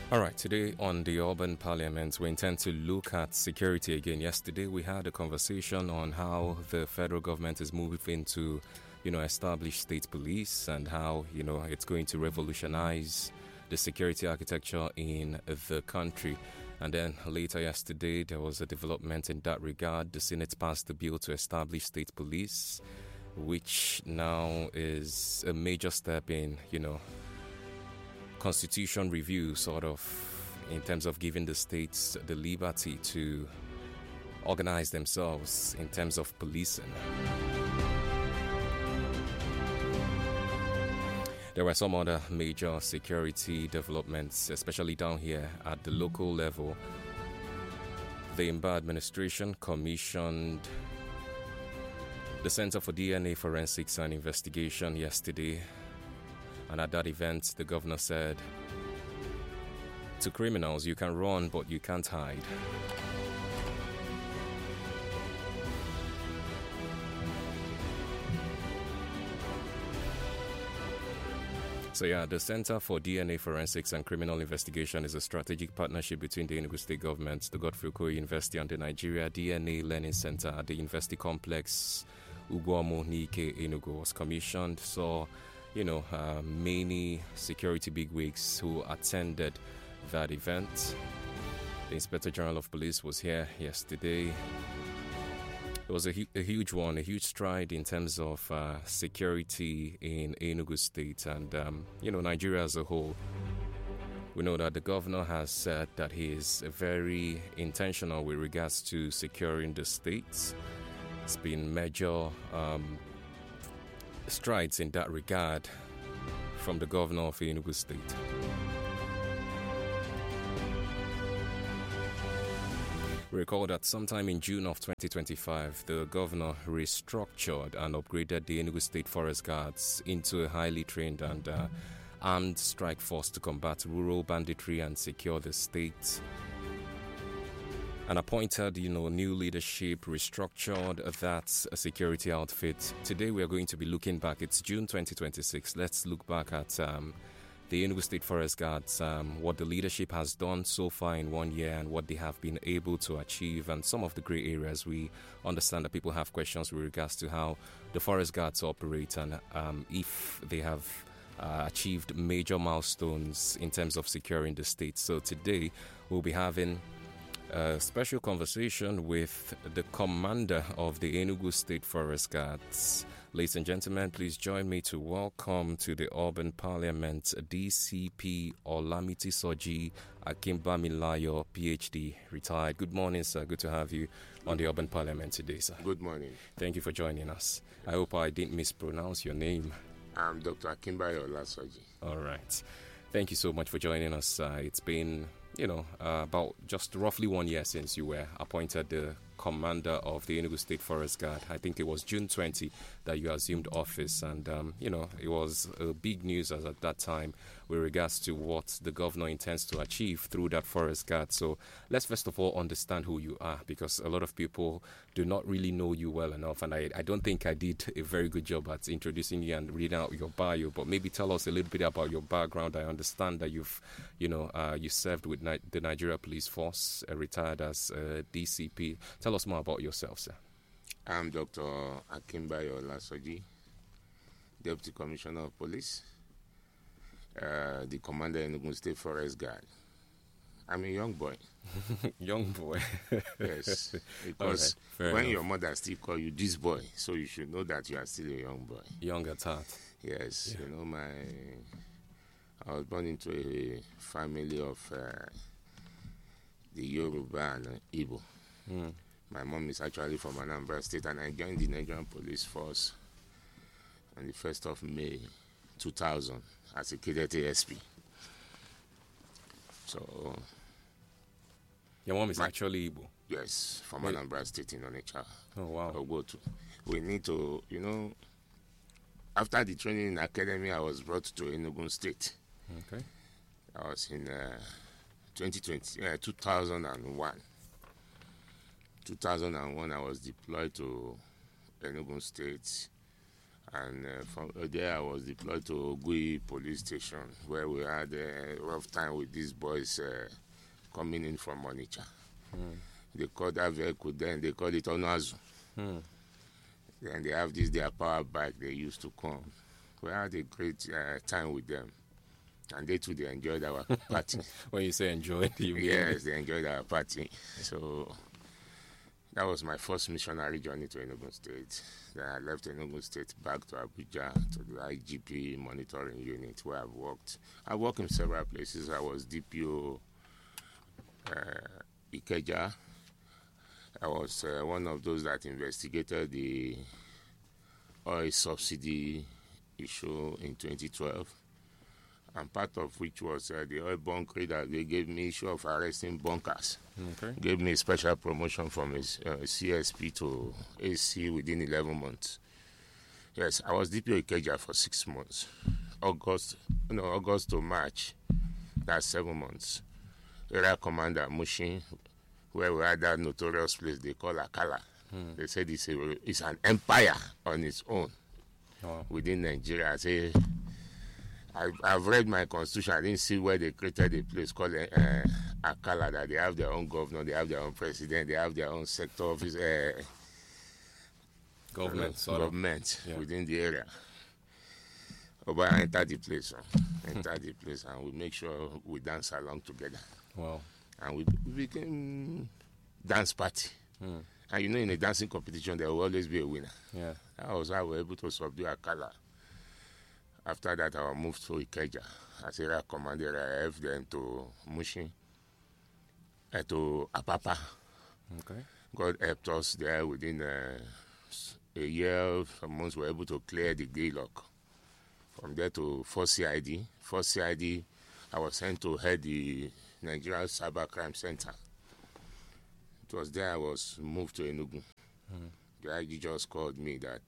All right, today on the Urban Parliament, we intend to look at security again. Yesterday, we had a conversation on how the federal government is moving to, establish state police and how, it's going to revolutionize the security architecture in the country. And then later yesterday, there was a development in that regard. The Senate passed the bill to establish state police, which now is a major step in, constitution review, sort of, in terms of giving the states the liberty to organize themselves in terms of policing. There were some other major security developments, especially down here at the local level. The Imba administration commissioned the Center for DNA Forensics and Investigation yesterday. And at that event, the governor said, to criminals, you can run, but you can't hide. So the Center for DNA Forensics and Criminal Investigation is a strategic partnership between the Enugu State Government, the Godfrey Okoye University, and the Nigeria DNA Learning Center at the University Complex Ugwomo Nike Enugu. Was commissioned. So many security bigwigs who attended that event. The Inspector General of Police was here yesterday. It was a huge one, a huge stride in terms of security in Enugu State and, Nigeria as a whole. We know that the governor has said that he is very intentional with regards to securing the states. It's been major strides in that regard from the governor of Enugu State. Recall that sometime in June of 2025, the governor restructured and upgraded the Enugu State Forest Guards into a highly trained and armed strike force to combat rural banditry and secure the state. And appointed, new leadership, restructured that security outfit. Today we are going to be looking back. It's June 2026. Let's look back at the Enugu State Forest Guards, what the leadership has done so far in 1 year and what they have been able to achieve, and some of the grey areas. We understand that people have questions with regards to how the Forest Guards operate and if they have achieved major milestones in terms of securing the state. So today we'll be having a special conversation with the commander of the Enugu State Forest Guards. Ladies and gentlemen, please join me to welcome to the Urban Parliament DCP Olamiti Soji Akimbamilayo, PhD, retired. Good morning, sir. Good to have you on the Urban Parliament today, sir. Good morning. Thank you for joining us. I hope I didn't mispronounce your name. I'm Dr. Akimbayo Olasoji. All right. Thank you so much for joining us. It's been, about just roughly 1 year since you were appointed the commander of the Enugu State Forest Guard. I think it was June 20 that you assumed office. And, it was big news as at that time with regards to what the governor intends to achieve through that Forest Guard. So let's first of all understand who you are, because a lot of people do not really know you well enough. And I don't think I did a very good job at introducing you and reading out your bio, but maybe tell us a little bit about your background. I understand that you've, you served with the Nigeria Police Force, retired as DCP. Tell us more about yourself, sir. I'm Dr. Akimbayo Olasoji, Deputy Commissioner of Police, the Commander in Enugu State Forest Guard. I'm a young boy. Young boy. Yes, because when your mother still call you this boy, so you should know that you are still a young boy. Young at heart. Yes, I was born into a family of the Yoruba and Igbo. My mom is actually from Anambra State, and I joined the Nigerian Police Force on the 1st of May 2000 as a cadet ASP. So, your mom is actually Igbo? Yes, from Anambra State in Onitsha. Oh, wow. We need to, after the training in academy, I was brought to Enugu State. Okay. I was in 2001. 2001, I was deployed to Enugu State And from there, I was deployed to Ogui police station, where we had a rough time with these boys coming in from Onitsha. They called that vehicle then, they called it Onazu. And they have this, their power bike they used to come. We had a great time with them. And they too, they enjoyed our party. When you say enjoyed, you mean? Yes, they enjoyed our party. So that was my first missionary journey to Enugu State. Then I left Enugu State back to Abuja, to the IGP monitoring unit where I've worked. I worked in several places. I was DPO Ikeja. I was one of those that investigated the oil subsidy issue in 2012. And part of which was the oil bunkering that they gave me issue of arresting bunkers. Okay. Gave me a special promotion from a CSP to AC within 11 months. Yes, I was DPO Ikeja for 6 months. August to March, that's 7 months. Area Commander Mushin, where we had that notorious place they call Akala. They said it's an empire on its own within Nigeria. I say, I've read my constitution. I didn't see where they created a place called Akala, that they have their own governor, they have their own president, they have their own sector office, government within the area. But I entered the place, and we make sure we dance along together. Wow. And we became dance party. And you know, in a dancing competition, there will always be a winner. Yeah. That was how we were able to subdue Akala. After that, I moved to Ikeja as area commander. I left them to Mushin, to Apapa. Okay. God helped us there within a year. Some months we were able to clear the gridlock. From there to 4 CID. 4 CID, I was sent to head the Nigerian Cyber Crime Center. It was there I was moved to Enugu. The IG just called me that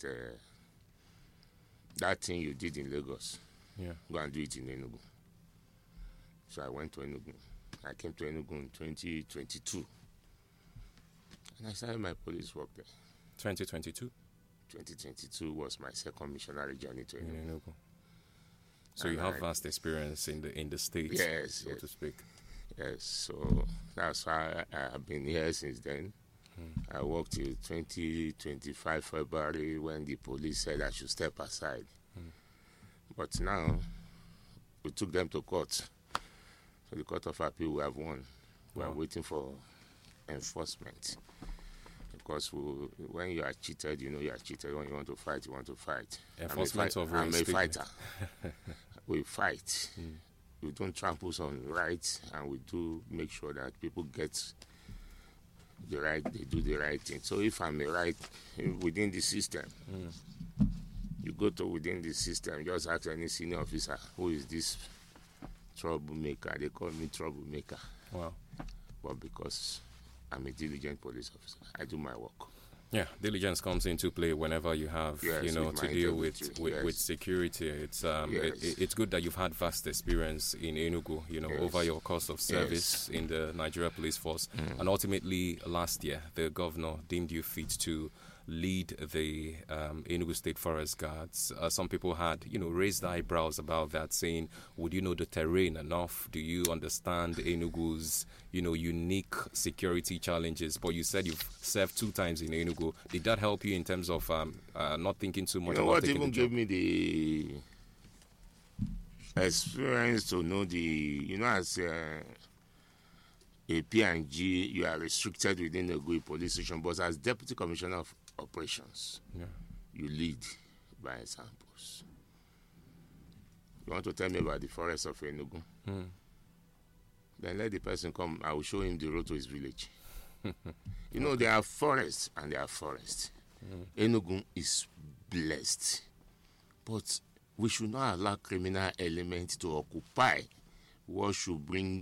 that thing you did in Lagos, go and do it in Enugu. So I went to Enugu. I came to Enugu in 2022. And I started my police work there. 2022? 2022 was my second missionary journey to Enugu. So and you have vast experience in the States, so to speak. Yes, so that's why I've been here since then. I worked till 2025 February when the police said I should step aside. But now, we took them to court. So the Court of Appeal, we have won. We are waiting for enforcement. Because when you are cheated, you know you are cheated. When you want to fight, you want to fight. Enforcement of I'm a fighter. We fight. We don't trample on rights, and we do make sure that people get the right, they do the right thing. So if I'm a right within the system, you go to within the system, just ask any senior officer, who is this troublemaker? They call me troublemaker. Wow. But because I'm a diligent police officer, I do my work. Yeah, diligence comes into play whenever you have, to deal with security. It's good that you've had vast experience in Enugu, over your course of service in the Nigeria Police Force. And ultimately, last year, the governor deemed you fit to lead the Enugu State Forest Guards. Some people had, raised eyebrows about that, saying, would you know the terrain enough? Do you understand Enugu's, unique security challenges? But you said you've served 2 times in Enugu. Did that help you in terms of not thinking too much about taking the job? Gave me the experience to know as a P&G, you are restricted within the Ogui police station, but as Deputy Commissioner of Operations, you lead by examples. You want to tell me about the forest of Enugu? Then let the person come. I will show him the road to his village. There are forests and there are forests. Enugu is blessed. But we should not allow criminal elements to occupy what should bring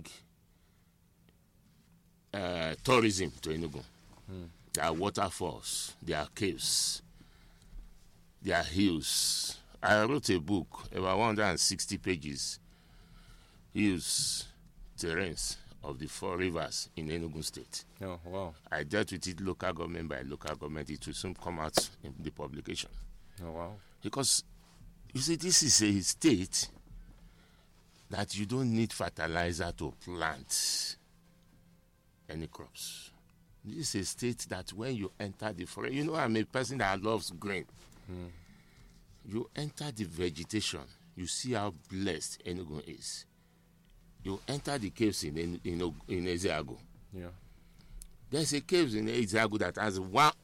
tourism to Enugu. There are waterfalls, there are caves, there are hills. I wrote a book, about 160 pages, hills, terrains of the 4 rivers in Enugu State. Oh, wow. I dealt with it local government by local government. It will soon come out in the publication. Oh, wow. Because, you see, this is a state that you don't need fertilizer to plant any crops. This is a state that when you enter the forest, you know, I'm a person that loves green. You enter the vegetation, you see how blessed Enugu is. You enter the caves in Ezeagu. Yeah. There's a cave in Ezeagu that has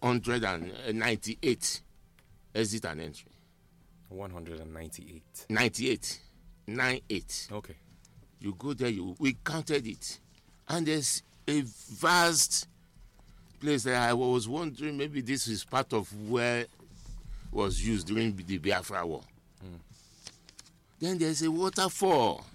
198 exit and entry. 198. 98. Okay. You go there, we counted it. And there's a vast place that I was wondering maybe this is part of where was used during the Biafra War. Then there's a waterfall.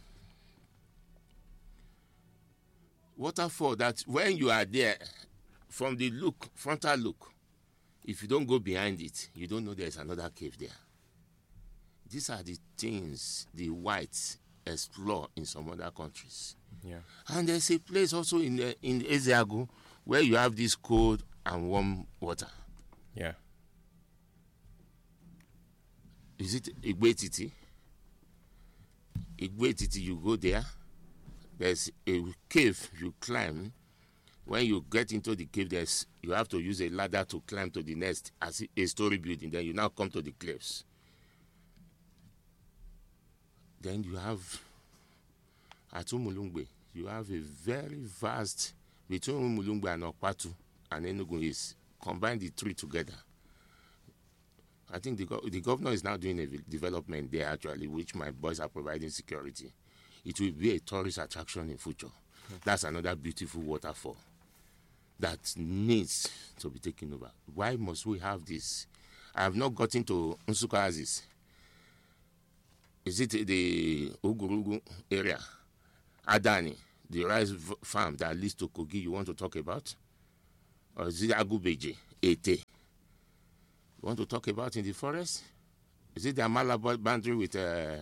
Waterfall that when you are there, from the frontal look, if you don't go behind it, you don't know there's another cave there. These are the things the whites explore in some other countries. Yeah. And there's a place also in Ezeagu where you have this cold and warm water. Yeah. Is it Igwe-Titi? Igwe-Titi, you go there. There's a cave you climb. When you get into the cave, you have to use a ladder to climb to the next as a story building. Then you now come to the cliffs. Then you have at Umulungbe. You have a very vast, between Umulungbe and Okpatu and Enugu is combine the three together. I think the governor is now doing a development there actually, which my boys are providing security. It will be a tourist attraction in future. That's another beautiful waterfall that needs to be taken over. Why must we have this? I have not gotten to Nsukka Aziz. Is it the Ugurugu area? Adani, the rice farm that leads to Kogi you want to talk about? Or is it Agubeje, Ete? You want to talk about in the forest? Is it the Amala boundary with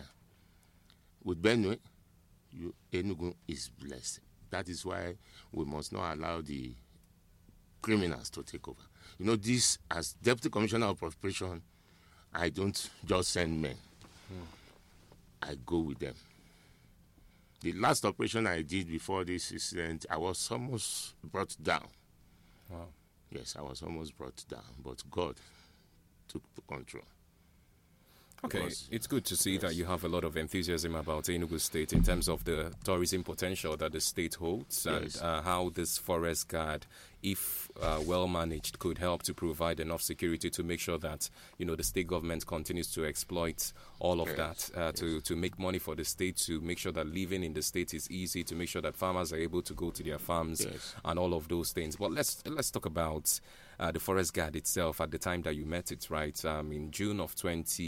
Benue? Enugu is blessed. That is why we must not allow the criminals to take over. You know, this, as Deputy Commissioner of Prosperation, I don't just send men. I go with them. The last operation I did before this incident, I was almost brought down. Wow. Yes, I was almost brought down, but God took control. Okay, it's good to see that you have a lot of enthusiasm about Enugu State in terms of the tourism potential that the state holds and how this forest guard, if well managed, could help to provide enough security to make sure that, you know, the state government continues to exploit all of that to make money for the state, to make sure that living in the state is easy, to make sure that farmers are able to go to their farms and all of those things. But let's talk about the forest guard itself at the time that you met it, right? In June of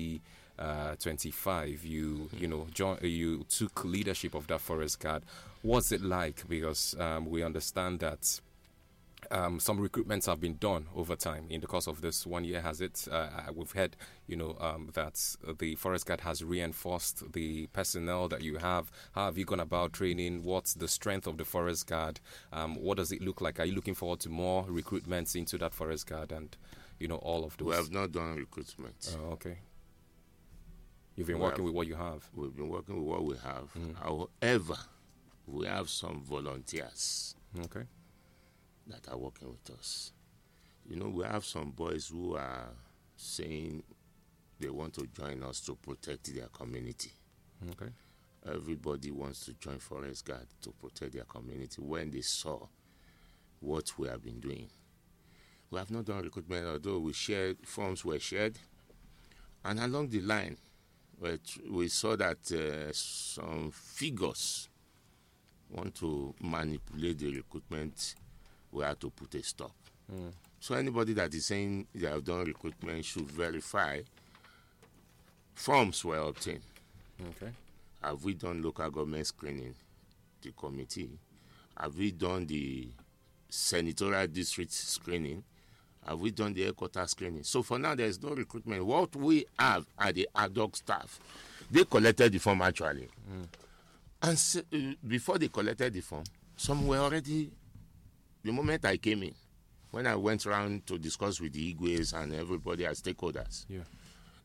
2025, you took leadership of that forest guard. What's it like? Because we understand that some recruitments have been done over time in the course of this 1 year. Has it? We've heard, that the forest guard has reinforced the personnel that you have. How have you gone about training? What's the strength of the forest guard? What does it look like? Are you looking forward to more recruitments into that forest guard and, all of those? We have not done recruitment. Oh, okay. You've been working with what you have. We've been working with what we have. However, we have some volunteers. Okay. That are working with us. We have some boys who are saying they want to join us to protect their community. Okay. Everybody wants to join Forest Guard to protect their community when they saw what we have been doing. We have not done recruitment, although forms were shared. And along the line, we saw that some figures want to manipulate the recruitment. We have to put a stop. So anybody that is saying they have done recruitment should verify forms were obtained. Okay. Have we done local government screening, the committee? Have we done the senatorial district screening? Have we done the headquarters screening? So for now, there is no recruitment. What we have are the ad hoc staff. They collected the form actually. And before they collected the form, some were already... The moment I came in, when I went around to discuss with the Igwes and everybody as stakeholders,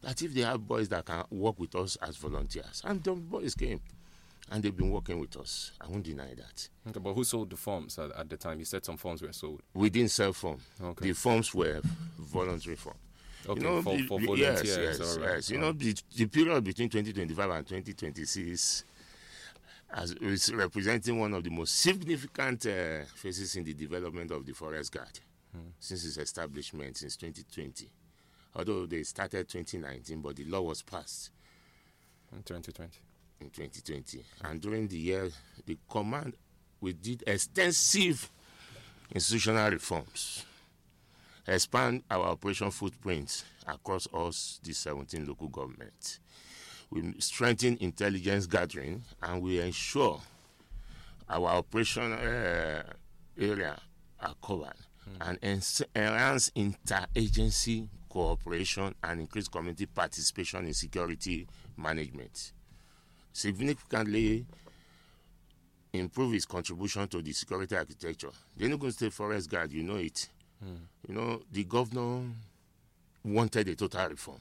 that if they have boys that can work with us as volunteers, and the boys came, and they've been working with us. I won't deny that. Okay, but who sold the forms at the time? You said some forms were sold. We didn't sell form. Okay. The forms were voluntary form. Okay, you know, for volunteers. Yes, all right. yes. You know, the period between 2025 and 2026 is representing one of the most significant phases in the development of the Forest Guard since its establishment since 2020. Although they started 2019, but the law was passed in 2020. In 2020. And during the year, the command, we did extensive institutional reforms, expand our operation footprint across all the 17 local governments. We strengthen intelligence gathering, and we ensure our operation area are covered, and enhance interagency cooperation and increase community participation in security management. Significantly improve its contribution to the security architecture. The Enugu State Forest Guard, you know it. You know, the governor wanted a total reform.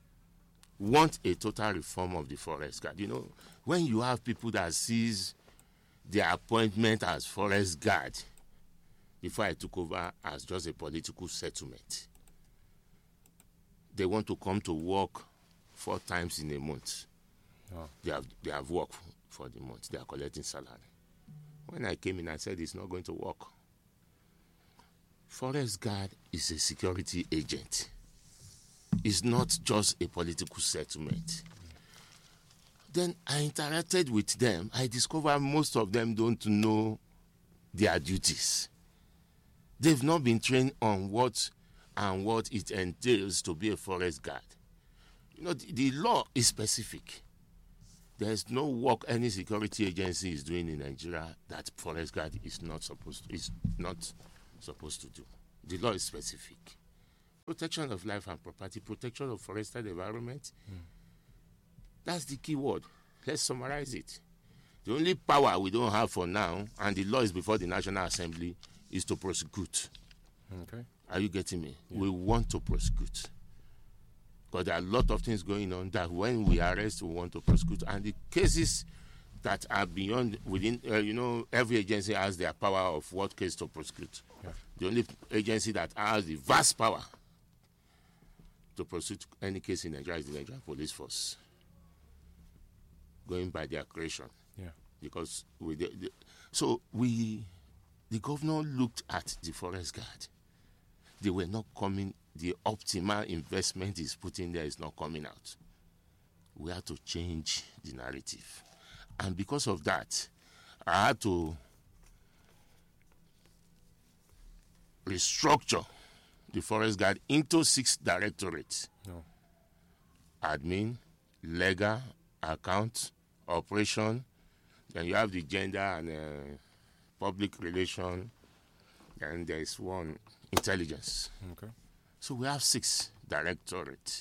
Of the Forest Guard. You know, when you have people that sees their appointment as Forest Guard before I took over as just a political settlement, they want to come to work 4 times in a month. Oh. They have worked for the month. They are collecting salary. When I came in, I said it's not going to work. Forest Guard is a security agent. It's not just a political settlement. Then I interacted with them. I discovered most of them don't know their duties. They've not been trained on what it entails to be a forest guard. You know, the law is specific. There's no work any security agency is doing in Nigeria that forest guard is not supposed to do. The law is specific. Protection of life and property, protection of forested environment. That's the key word. Let's summarize it. The only power we don't have for now, and the law is before the National Assembly, is to prosecute. Okay. Are you getting me? Yeah. We want to prosecute. Because there are a lot of things going on that when we arrest, we want to prosecute. And the cases that are beyond, within, every agency has their power of what case to prosecute. Yeah. The only agency that has the vast power to prosecute any case in Nigeria is the Nigerian Police Force, going by their creation. Yeah. Because the governor looked at the Forest Guard. They were not coming. The optimal investment is put in there is not coming out. We had to change the narrative. And because of that, I had to restructure the Forest Guard into 6 directorates. No. Admin, legal, account, operation. Then you have the gender and public relation. And there is one, intelligence. Okay. So we have 6 directorates.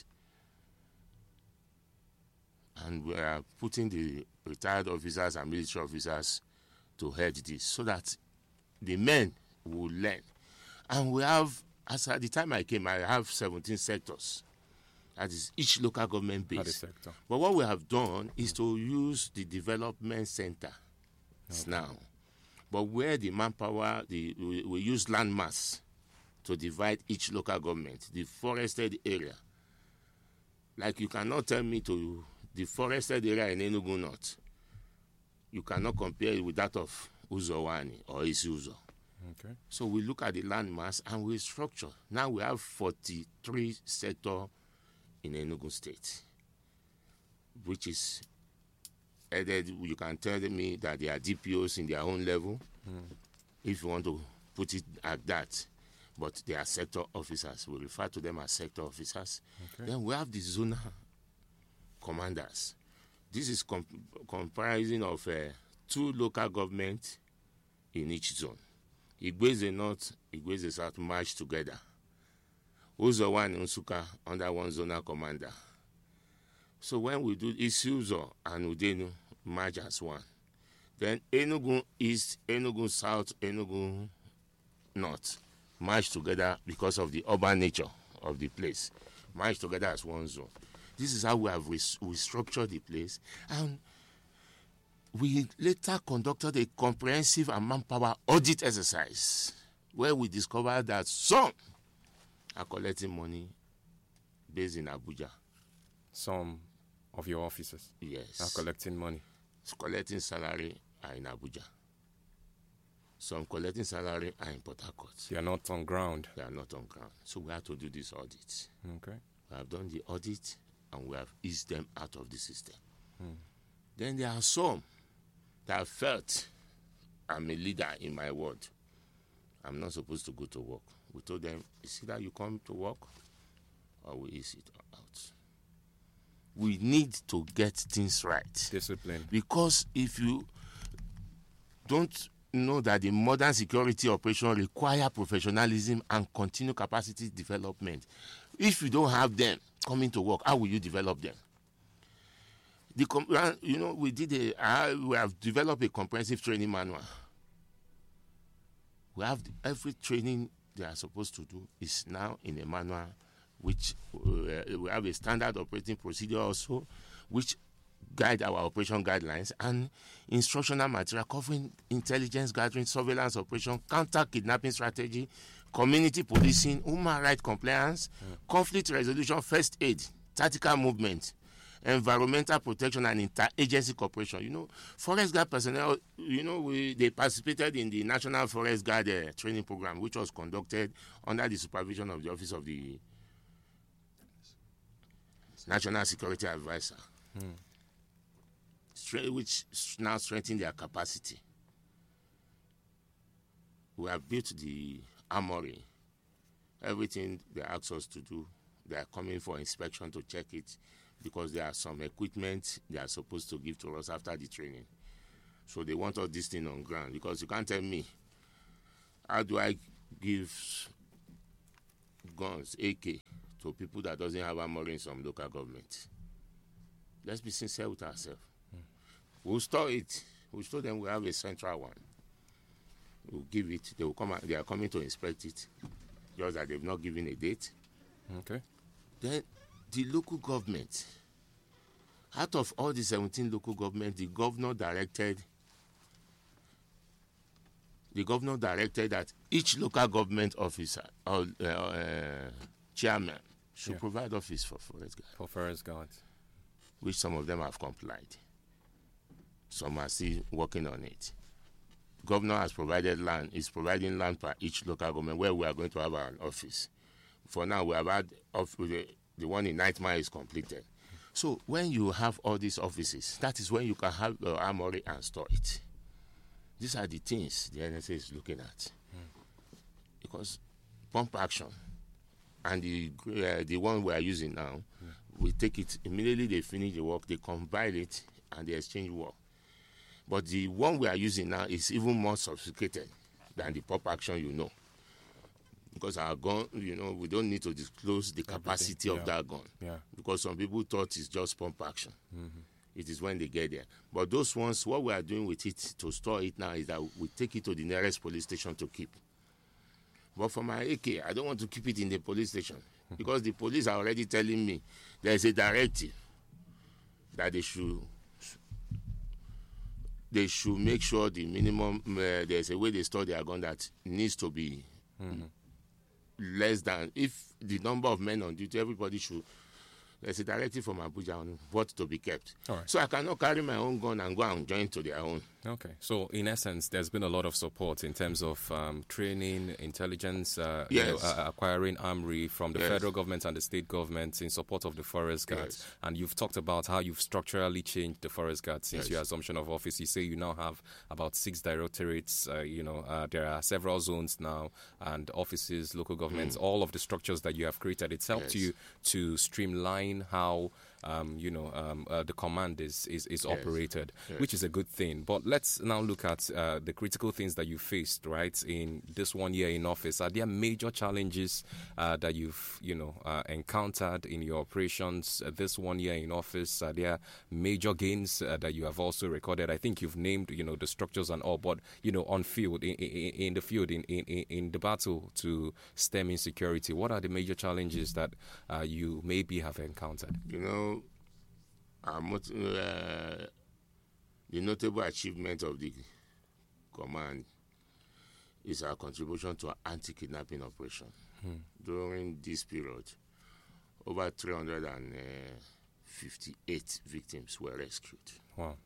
And we are putting the retired officers and military officers to head this so that the men will learn. And we have, as at the time I came, I have 17 sectors. That is each local government base. But what we have done is to use the development center now. But where the manpower, we use land mass to divide each local government, the forested area. Like you cannot tell me to the forested area in Enugu North, you cannot compare it with that of Uzowani or Isuzo. Okay. So we look at the land mass and we structure. Now we have 43 sectors in Enugu State, which is added. You can tell me that they are DPOs in their own level, if you want to put it at that. But they are sector officers. We refer to them as sector officers. Okay. Then we have the zonal commanders. This is comprising of 2 local governments in each zone. Igweze North, Igweze South merge together. Uzo and Nsukka under one zonal commander. So when we do Isuzo and Udenu merge as one. Then Enugu East, Enugu South, Enugu North merge together because of the urban nature of the place. Merge together as one zone. This is how we have restructured the place. And we later conducted a comprehensive and manpower audit exercise where we discovered that some are collecting money based in Abuja. Some of your officers Yes. are collecting money. Collecting salary are in Abuja. Some collecting salary are in Port Harcourt. They are not on ground. They are not on ground. So we have to do this audit. Okay. We have done the audit and we have eased them out of the system. Then there are some that felt I'm a leader in my ward. I'm not supposed to go to work. We told them, it's either you come to work or we ease it out. We need to get things right. Discipline. Because if you don't know that the modern security operation require professionalism and continued capacity development, if you don't have them coming to work, how will you develop them? We have developed a comprehensive training manual. We have every training they are supposed to do is now in a manual, which we have a standard operating procedure also, which guide our operation guidelines and instructional material covering intelligence gathering, surveillance operation, counter-kidnapping strategy, community policing, human rights compliance, conflict resolution, first aid, tactical movement, environmental protection and inter-agency cooperation. Forest Guard personnel, they participated in the National Forest Guard training program, which was conducted under the supervision of the Office of the National Security Advisor, which now strengthen their capacity. We have built the armory. Everything they ask us to do, they are coming for inspection to check it, because there are some equipment they are supposed to give to us after the training. So they want all this thing on ground, because you can't tell me, how do I give guns, AK, to people that doesn't have armory in some local government? Let's be sincere with ourselves. We'll store it. We'll show them we have a central one. We'll give it. They will come. They are coming to inspect it, just that they've not given a date. Okay. Then the local government, out of all the 17 local governments, the governor directed that each local government officer or chairman should provide office for forest guards. For forest guards. Which some of them have complied. Some are still working on it. Governor has provided land, is providing land for each local government where we are going to have our office. For now, we have had the one in Nightmare is completed. So when you have all these offices, that is when you can have your armory and store it. These are the things the NSA is looking at. Because pump action and the one we are using now, we take it immediately. They finish the work, they combine it, and they exchange work. But the one we are using now is even more sophisticated than the pump action, because our gun, we don't need to disclose the capacity of that gun. Yeah. Because some people thought it's just pump action. It is when they get there. But those ones, what we are doing with it to store it now is that we take it to the nearest police station to keep. But for my AK, I don't want to keep it in the police station because the police are already telling me there is a directive that they should make sure the minimum, there's a way they store their gun that needs to be less than, if the number of men on duty, everybody should, there's a directive from Abuja on what to be kept. Right. So I cannot carry my own gun and go and join to their own. Okay. So in essence, there's been a lot of support in terms of training, intelligence, acquiring armory from the federal government and the state government in support of the forest guards. Yes. And you've talked about how you've structurally changed the forest guards since your assumption of office. You say you now have about 6 directorates. There are several zones now and offices, local governments, all of the structures that you have created. It's helped you to streamline how the command is operated, which is a good thing. But let's now look at the critical things that you faced, right, in this 1 year in office. Are there major challenges that you've, encountered in your operations this 1 year in office? Are there major gains that you have also recorded? I think you've named, the structures and all, but, on field, in the field, in the battle to stem insecurity, what are the major challenges that you maybe have encountered? The notable achievement of the command is our contribution to an anti-kidnapping operation. During this period, over 358 victims were rescued. Wow.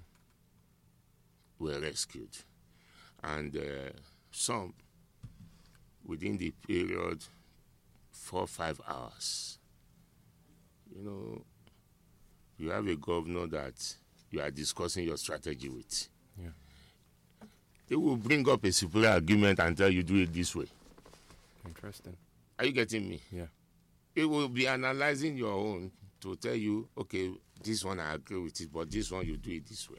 Were rescued. And some within the period 4 or 5 hours. You have a governor that you are discussing your strategy with. Yeah. They will bring up a superior argument and tell you do it this way. Interesting. Are you getting me? Yeah. It will be analyzing your own to tell you, okay, this one I agree with it, but this one you do it this way.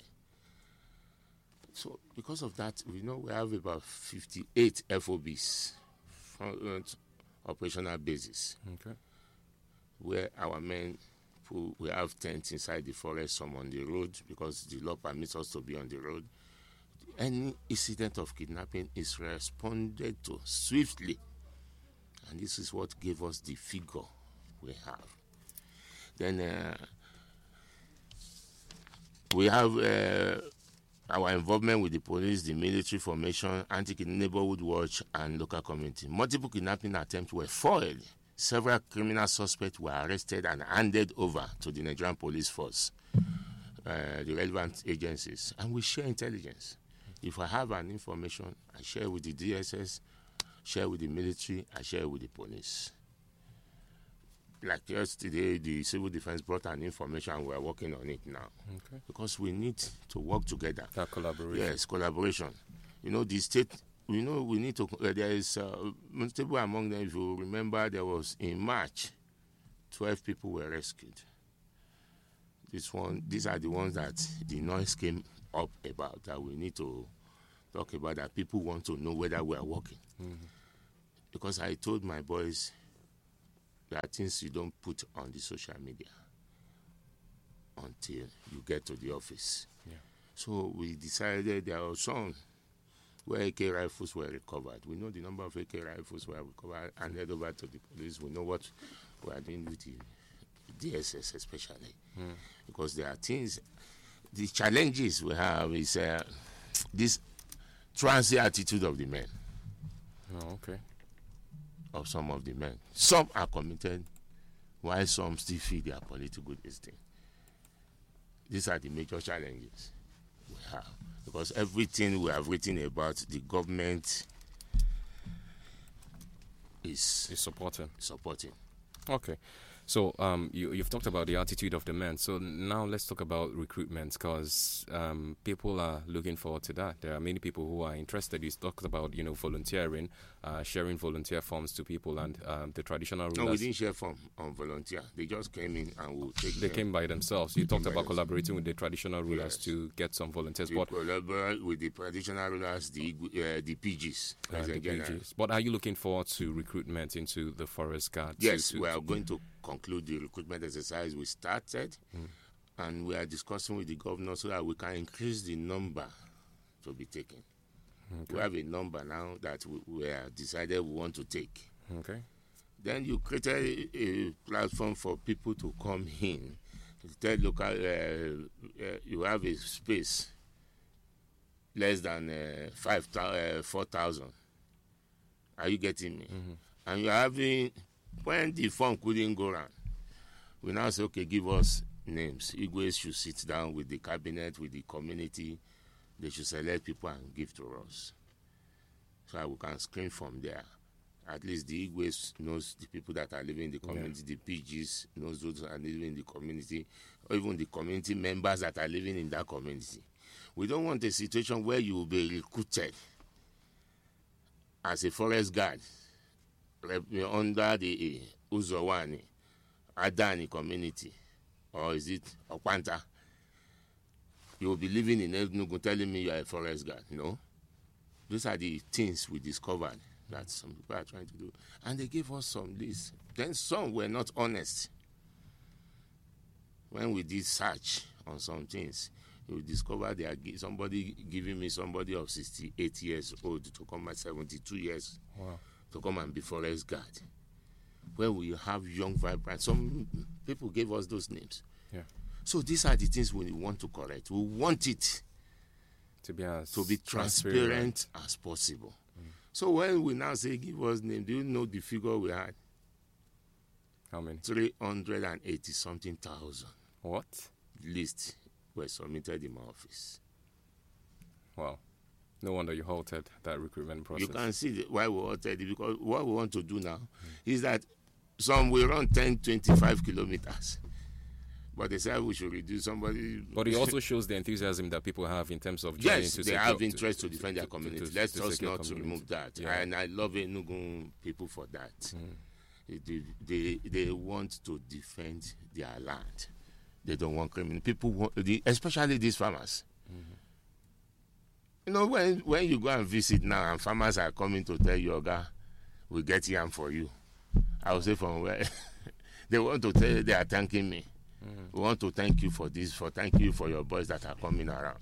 So because of that, we have about 58 FOBs, front operational bases, Okay. where our men, we have tents inside the forest, some on the road, because the law permits us to be on the road. Any incident of kidnapping is responded to swiftly. And this is what gave us the figure we have. Then we have our involvement with the police, the military formation, anti-neighborhood watch, and local community. Multiple kidnapping attempts were foiled. Several criminal suspects were arrested and handed over to the Nigerian police force, the relevant agencies. And we share intelligence. If I have an information, I share with the DSS, share with the military, I share with the police. Like yesterday, the civil defense brought an information and we're working on it now. Okay. Because we need to work together. That collaboration. Yes, collaboration. The state, we need to, there is, multiple among them, if you remember, there was in March, 12 people were rescued. These are the ones that the noise came up about, that we need to talk about, that people want to know whether we are working. Mm-hmm. Because I told my boys, there are things you don't put on the social media until you get to the office. Yeah. So we decided there were some where AK rifles were recovered. We know the number of AK rifles were recovered and handed over to the police. We know what we are doing with the DSS especially. Because there are things, the challenges we have is this transient attitude of the men. Oh, okay. Of some of the men. Some are committed, while some still feel their political instinct. These are the major challenges we have. Because everything we have written about the government is supporting. Okay. So you've talked about the attitude of the men. So now let's talk about recruitment, because people are looking forward to that. There are many people who are interested. You talked about volunteering, sharing volunteer forms to people, and the traditional rulers. No, we didn't share form on volunteer. They just came in and we'll take They them. came by themselves. You talked about collaborating with the traditional rulers to get some volunteers. We collaborate with the traditional rulers, the PGs. The PGs. But are you looking forward to recruitment into the Forest Guard? Yes, we are going to conclude the recruitment exercise we started, and we are discussing with the governor so that we can increase the number to be taken. Okay. We have a number now that we have decided we want to take. Okay. Then you created a platform for people to come in. You tell local, you have a space less than 4,000. Are you getting me? Mm-hmm. And you're having, when the form couldn't go around, we now say, okay, give us names. Igwes should sit down with the cabinet, with the community. They should select people and give to us. So that we can screen from there. At least the Igwes knows the people that are living in the community. Yeah. The PGs knows those that are living in the community, or even the community members that are living in that community. We don't want a situation where you will be recruited as a forest guard under the Uzowani, Adani community, or is it Okwanta? You will be living in Enugu telling me you are a forest guard. No. Those are the things we discovered that some people are trying to do. And they gave us some lists. Then some were not honest. When we did search on some things, you discover they are somebody giving me somebody of 68 years old to come at 72 years to come and be forest guard. Where we have young, vibrant. Some people gave us those names. Yeah. So these are the things we want to correct. We want it to be transparent as possible. So when we now say give us name, do you know the figure we had? How many? 380 something thousand. What? List were submitted in my office. Wow. No wonder you halted that recruitment process. You can see why we halted it, because what we want to do now is that some will run 10, 25 kilometers. But they said we should reduce somebody. But it also shows the enthusiasm that people have in terms of joining. Yes, they have interest to defend their community. Let's just not remove that. Yeah. And I love Enugu people for that. They want to defend their land. They don't want criminal people, especially these farmers. You know, when you go and visit now and farmers are coming to tell you, Oga, we get yam for you. I will say from where? They want to tell you they are thanking me. We want to thank you for this, thank you for your boys that are coming around.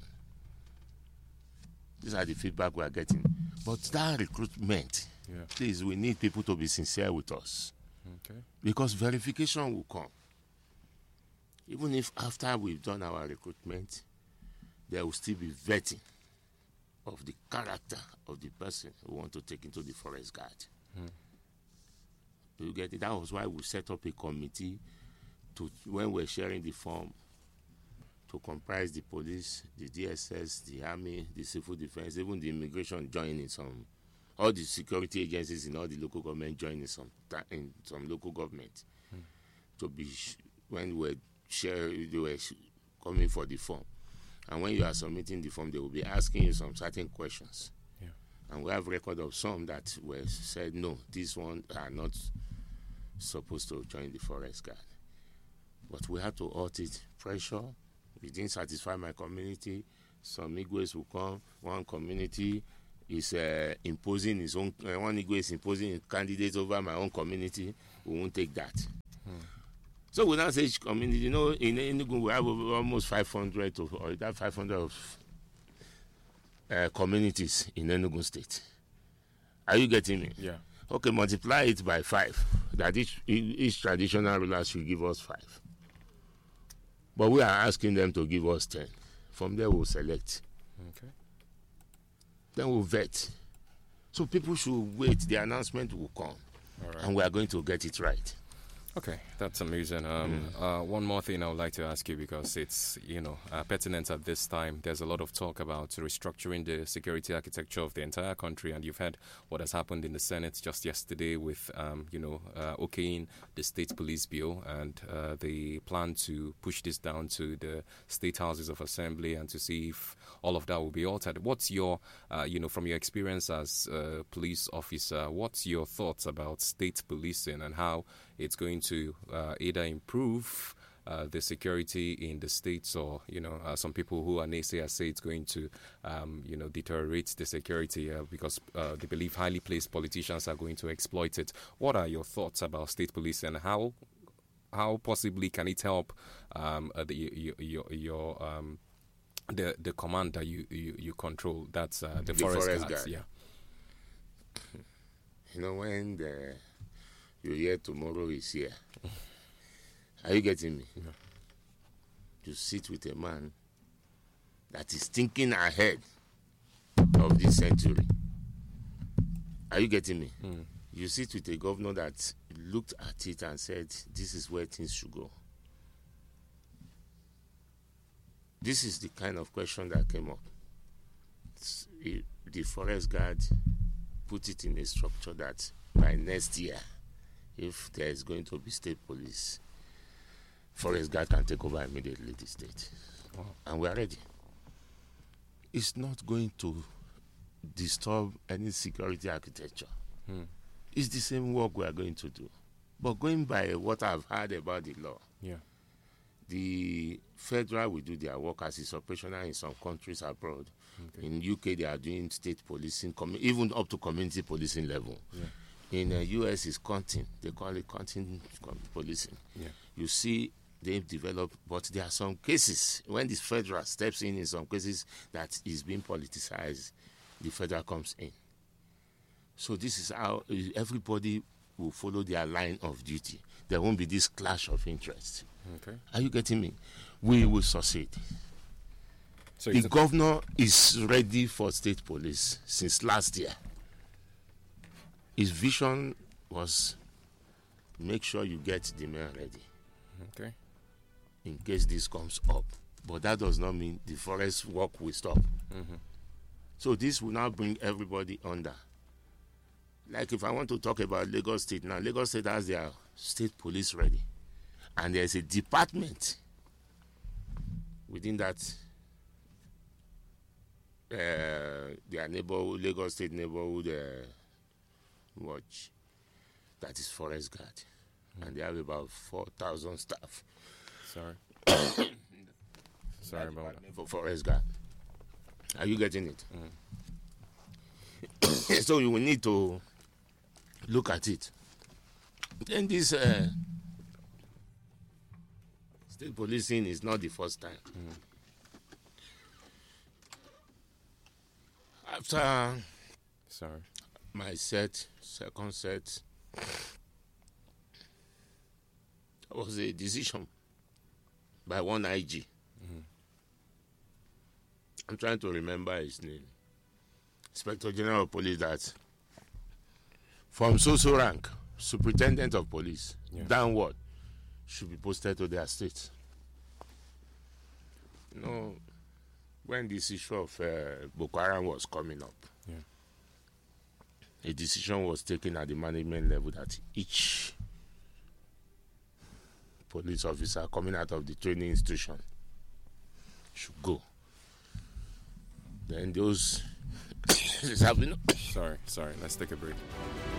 These are the feedback we are getting. But that recruitment, please, we need people to be sincere with us. Okay. Because verification will come. Even if after we've done our recruitment, there will still be vetting of the character of the person we want to take into the forest guard. You get it? That was why we set up a committee when we're sharing the form, to comprise the police, the DSS, the army, the civil defense, even the immigration joining some, all the security agencies in all the local government joining in some local government. To be when they were coming for the form, and when you are submitting the form, they will be asking you some certain questions. Yeah. And we have record of some that were said no, these ones are not supposed to join the forest guard. But we had to halt it. Pressure. We didn't satisfy my community. Some Igwes will come. One community is imposing his own. One Igwe is imposing candidates over my own community. We won't take that. So we now say each community. You know, in Enugu we have almost 500 or that 500 of communities in Enugu State. Are you getting me? Yeah. Okay, multiply it by 5. That each traditional ruler should give us 5. But we are asking them to give us 10. From there, we'll select. Okay. Then we'll vet. So people should wait. The announcement will come. All right. And we are going to get it right. Okay, that's amazing. One more thing I would like to ask you, because it's pertinent at this time. There's a lot of talk about restructuring the security architecture of the entire country, and you've heard what has happened in the Senate just yesterday with okaying the state police bill and the plan to push this down to the state houses of assembly and to see if all of that will be altered. What's your, from your experience as a police officer, what's your thoughts about state policing and how it's going to either improve the security in the states, or some people who are naysayers say it's going to deteriorate the security because they believe highly placed politicians are going to exploit it. What are your thoughts about state police, and how possibly can it help the command that you control? That's the forest guards. Yeah. When you hear tomorrow is here. Are you getting me? Yeah. To sit with a man that is thinking ahead of this century. Are you getting me? You sit with a governor that looked at it and said, this is where things should go. This is the kind of question that came up. The forest guard put it in a structure that by next year, if there is going to be state police, forest guard can take over immediately the state. Wow. And we are ready. It's not going to disturb any security architecture. It's the same work we are going to do. But going by what I've heard about the law, The federal will do their work as is operational in some countries abroad. Okay. In UK, they are doing state policing, even up to community policing level. Yeah. In the US, it's content. They call it content policing. Yeah. You see, they've developed, but there are some cases when the federal steps in some cases that is being politicized, the federal comes in. So this is how everybody will follow their line of duty. There won't be this clash of interest. Okay. Are you getting me? We will succeed. So the governor is ready for state police since last year. His vision was make sure you get the men ready. Okay. In case this comes up. But that does not mean the forest work will stop. Mm-hmm. So this will now bring everybody under. Like if I want to talk about Lagos State now, Lagos State has their state police ready. And there's a department within that their neighborhood, Lagos State neighborhood watch, that is Forest Guard. Mm. And they have about 4,000 staff. Sorry. Sorry about that. For Forest Guard. Are you getting it? Mm. So you will need to look at it. Then this state policing is not the first time. Mm. After my second set, was a decision by one IG. Mm-hmm. I'm trying to remember his name. Inspector General of Police, that from so rank, Superintendent of Police, downward, should be posted to their state. You know, when this issue of Boko Haram was coming up, a decision was taken at the management level that each police officer coming out of the training institution should go. Then those... Sorry, let's take a break.